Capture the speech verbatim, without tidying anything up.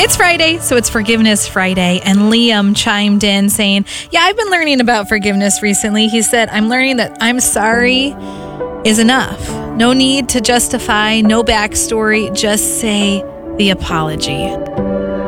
It's Friday, so it's Forgiveness Friday, and Liam chimed in saying, yeah, I've been learning about forgiveness recently. He said, I'm learning that I'm sorry is enough. No need to justify, no backstory, just say the apology.